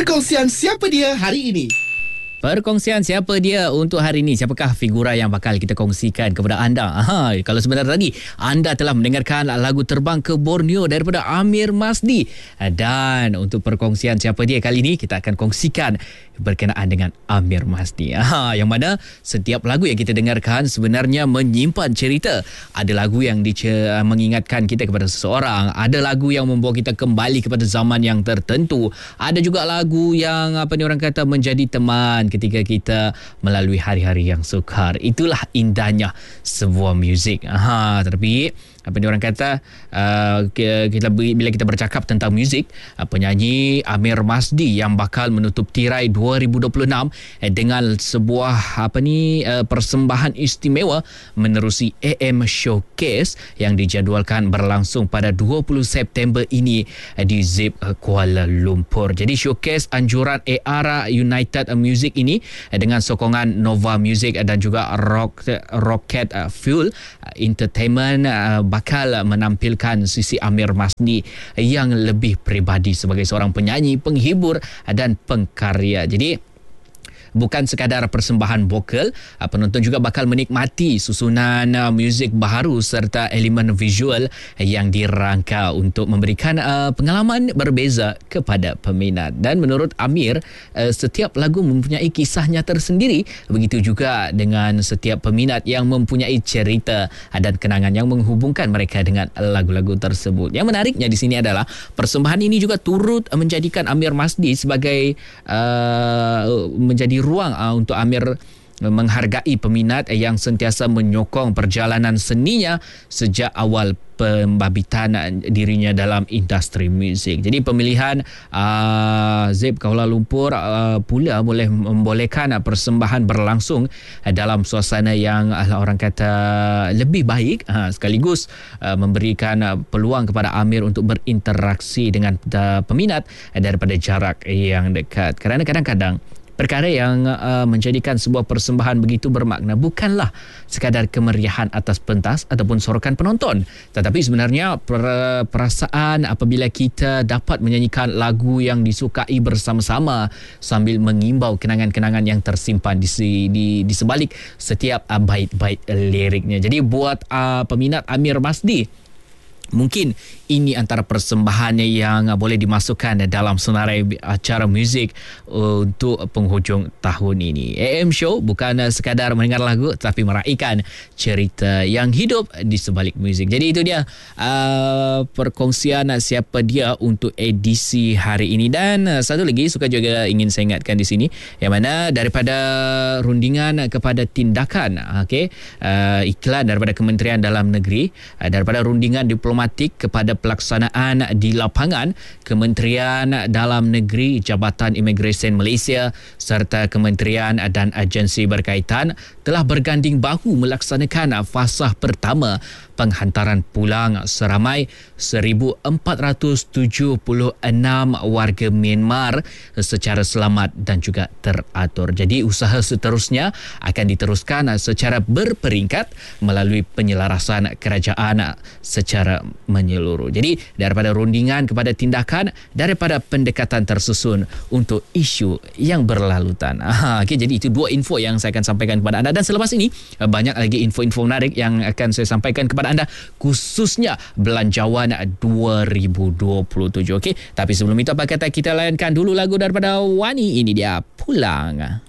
Perkongsian siapa dia hari ini? Perkongsian siapa dia untuk hari ini? Siapakah figura yang bakal kita kongsikan kepada anda? Kalau sebentar tadi anda telah mendengarkan lagu Terbang ke Borneo daripada Amir Masdi. Dan untuk perkongsian siapa dia kali ini, kita akan kongsikan berkenaan dengan Amir Masdi. Yang mana setiap lagu yang kita dengarkan sebenarnya menyimpan cerita. Ada lagu yang mengingatkan kita kepada seseorang. Ada lagu yang membawa kita kembali kepada zaman yang tertentu. Ada juga lagu yang orang kata menjadi teman ketika kita melalui hari-hari yang sukar. Itulah indahnya sebuah muzik. Tetapi orang kata bila kita bercakap tentang muzik, penyanyi Amir Masdi yang bakal menutup tirai 2026 dengan sebuah persembahan istimewa menerusi AM Showcase yang dijadualkan berlangsung pada 20 September ini di ZIP Kuala Lumpur. Jadi showcase anjuran AR United Music ini dengan sokongan Nova Music dan juga Rocket Fuel Entertainment bakal menampilkan sisi Amir Masdi yang lebih peribadi sebagai seorang penyanyi, penghibur dan pengkarya. Jadi bukan sekadar persembahan vokal, penonton juga bakal menikmati susunan muzik baharu serta elemen visual yang dirangka untuk memberikan pengalaman berbeza kepada peminat. Dan menurut Amir, setiap lagu mempunyai kisahnya tersendiri. Begitu juga dengan setiap peminat yang mempunyai cerita dan kenangan yang menghubungkan mereka dengan lagu-lagu tersebut. Yang menariknya di sini adalah persembahan ini juga turut menjadikan Amir Masdi sebagai menjadi ruang untuk Amir menghargai peminat yang sentiasa menyokong perjalanan seninya sejak awal pembabitan dirinya dalam industri muzik. Jadi pemilihan ZIP Kuala Lumpur pula boleh membolehkan persembahan berlangsung dalam suasana yang orang kata lebih baik, sekaligus memberikan peluang kepada Amir untuk berinteraksi dengan peminat daripada jarak yang dekat. Kerana kadang-kadang perkara yang menjadikan sebuah persembahan begitu bermakna bukanlah sekadar kemeriahan atas pentas ataupun sorokan penonton, tetapi sebenarnya perasaan apabila kita dapat menyanyikan lagu yang disukai bersama-sama sambil mengimbau kenangan-kenangan yang tersimpan di sebalik setiap bait-bait liriknya. Jadi buat peminat Amir Masdi, mungkin ini antara persembahannya yang boleh dimasukkan dalam senarai acara muzik untuk penghujung tahun ini. AM Show bukan sekadar mendengar lagu, tapi meraihkan cerita yang hidup di sebalik muzik. Jadi itu dia perkongsian siapa dia untuk edisi hari ini. Dan satu lagi suka juga ingin saya ingatkan di sini, yang mana daripada rundingan kepada tindakan, iklan daripada Kementerian Dalam Negeri, daripada rundingan diplomatik kepada pelaksanaan di lapangan, Kementerian Dalam Negeri, Jabatan Imigresen Malaysia serta kementerian dan agensi berkaitan telah berganding bahu melaksanakan fasa pertama penghantaran pulang seramai 1,476 warga Myanmar secara selamat dan juga teratur. Jadi usaha seterusnya akan diteruskan secara berperingkat melalui penyelarasan kerajaan secara menyeluruh. Jadi daripada rundingan kepada tindakan, daripada pendekatan tersusun untuk isu yang berlalutan. Jadi itu dua info yang saya akan sampaikan kepada anda. Dan selepas ini banyak lagi info-info menarik yang akan saya sampaikan kepada anda, khususnya belanjawan 2027. Tapi sebelum itu, apa kata kita layankan dulu lagu daripada Wani. Ini dia Pulang.